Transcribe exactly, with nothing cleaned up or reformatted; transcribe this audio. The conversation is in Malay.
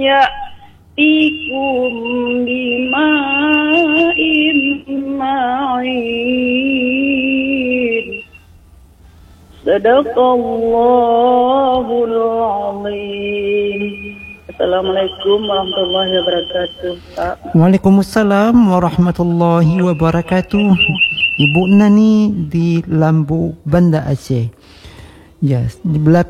يأتيكم بماء معين صدق الله العظيم. Assalamualaikum warahmatullahi wabarakatuh. Waalaikumsalam warahmatullahi wabarakatuh. Ibu Nani di Lambu, Banda Aceh. Yes, di belakang